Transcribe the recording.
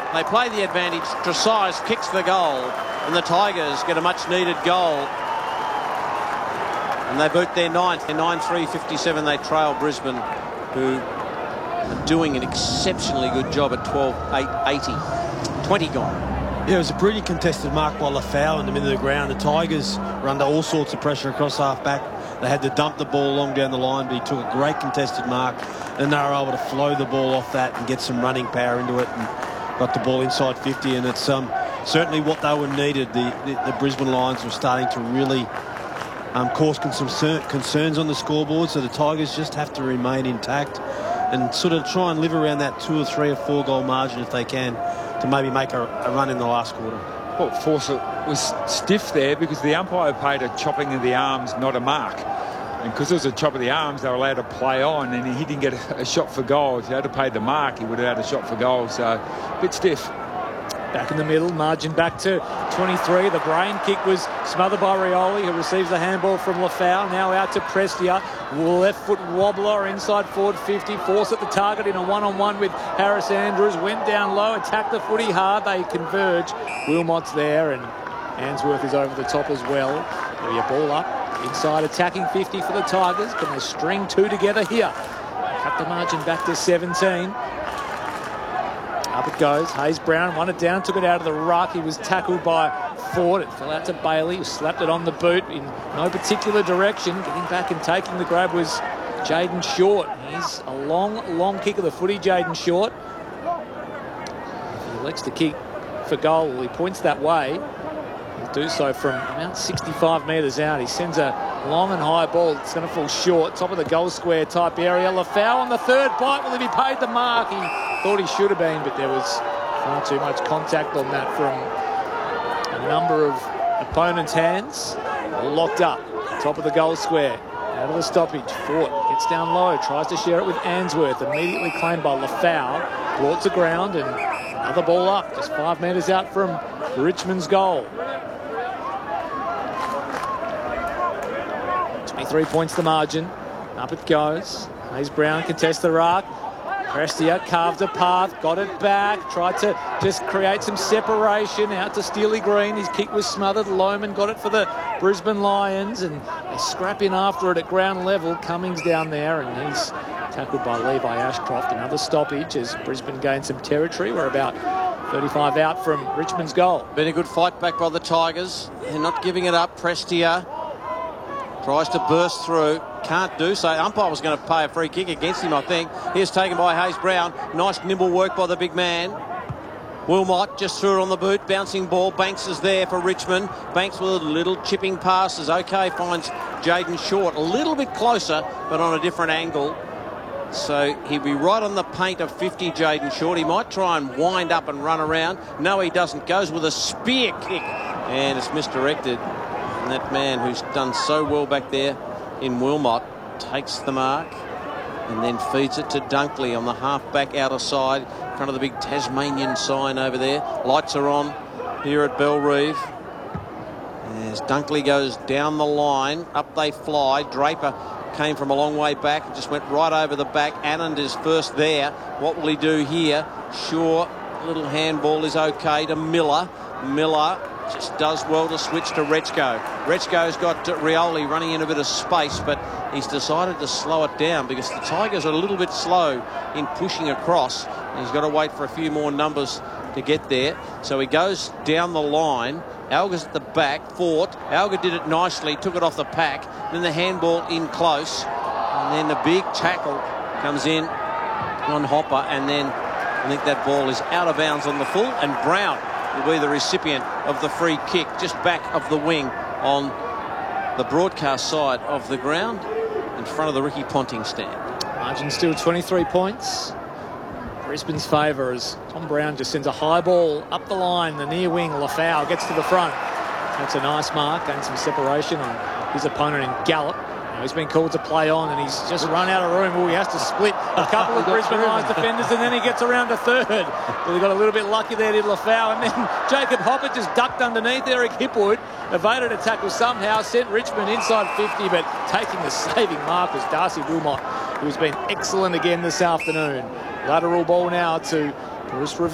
They play the advantage. Tresize kicks the goal, and the Tigers get a much-needed goal. And they boot their ninth. In 9-3-57, they trail Brisbane, who are doing an exceptionally good job at 12-8-80. 20 gone. Yeah, it was a pretty contested mark by Lafau in the middle of the ground. The Tigers were under all sorts of pressure across half-back. They had to dump the ball long down the line, but he took a great contested mark, and they were able to flow the ball off that and get some running power into it and got the ball inside 50, and it's certainly what they were needed. The Brisbane Lions were starting to really cause some concerns on the scoreboard, so the Tigers just have to remain intact and sort of try and live around that 2 or 3 or 4 goal margin if they can, to maybe make a run in the last quarter. Well, Fawcett was stiff there because the umpire paid a chopping of the arms, not a mark. And because it was a chop of the arms, they were allowed to play on, and he didn't get a shot for goal. If he had to pay the mark, he would have had a shot for goal. So, a bit stiff. Back in the middle, margin back to 23. The brain kick was smothered by Rioli, who receives the handball from Lafau. Now out to Prestia. Left foot wobbler inside forward 50. Force at the target in a one-on-one with Harris Andrews. Went down low, attacked the footy hard. They converge. Wilmot's there, and Answorth is over the top as well. There'll be a ball up. Inside attacking 50 for the Tigers. Can they string 2 together here? Cut the margin back to 17. Up it goes. Hayes Brown won it down, took it out of the ruck. He was tackled by Ford. It fell out to Bailey, who slapped it on the boot in no particular direction. Getting back and taking the grab was Jaden Short. He's a long kick of the footy, Jaden Short. If he elects to kick for goal, he points that way. He'll do so from about 65 metres out. He sends a long and high ball. It's going to fall short. Top of the goal square type area. Lafau on the third bite. Will he be paid the mark? He thought he should have been, but there was far too much contact on that from a number of opponents' hands. Locked up. Top of the goal square. Out of the stoppage. Fort gets down low. Tries to share it with Answorth. Immediately claimed by Lafau. Brought to ground, and another ball up. Just 5 metres out from Richmond's goal. 23 points the margin. Up it goes. Hayes Brown contests the ruck. Prestia carved a path, got it back, tried to just create some separation out to Steely Green. His kick was smothered. Lohman got it for the Brisbane Lions, and they scrap in after it at ground level. Cummings down there, and he's tackled by Levi Ashcroft. Another stoppage as Brisbane gained some territory. We're about 35 out from Richmond's goal. Been a good fight back by the Tigers. They're not giving it up. Prestia tries to burst through. Can't do so. Umpire was going to pay a free kick against him, I think. Here's taken by Hayes Brown. Nice nimble work by the big man. Wilmot just threw it on the boot. Bouncing ball. Banks is there for Richmond. Banks with a little chipping passes. Okay, finds Jaden Short a little bit closer, but on a different angle. So he'll be right on the paint of 50, Jaden Short. He might try and wind up and run around. No, he doesn't. Goes with a spear kick, and it's misdirected. And that man who's done so well back there in Wilmot takes the mark and then feeds it to Dunkley on the half-back outer side in front of the big Tasmanian sign over there. Lights are on here at Bellerive. As Dunkley goes down the line, up they fly. Draper came from a long way back and just went right over the back. Anand is first there. What will he do here? Sure, little handball is okay to Miller. Miller just does well to switch to Rechko. Rechko's got Rioli running in a bit of space, but he's decided to slow it down because the Tigers are a little bit slow in pushing across. He's got to wait for a few more numbers to get there. So he goes down the line. Alga's at the back. Fort. Alga did it nicely, took it off the pack. Then the handball in close. And then the big tackle comes in on Hopper. And then I think that ball is out of bounds on the full. And Brown will be the recipient of the free kick just back of the wing on the broadcast side of the ground in front of the Ricky Ponting stand. Margin still 23 points. Brisbane's favour as Tom Brown just sends a high ball up the line. The near wing, Lafau gets to the front. That's a nice mark, gained some separation on his opponent in Gallop. Now he's been called to play on, and he's just run out of room. Well, he has to split a couple of Brisbane Lions defenders, and then he gets around to third. Well, he got a little bit lucky there, did Lafau, and then Jacob Hopper just ducked underneath Eric Hipwood, evaded a tackle somehow, sent Richmond inside 50, but taking the saving mark was Darcy Wilmot, who's been excellent again this afternoon. Lateral ball now to Bruce Revere.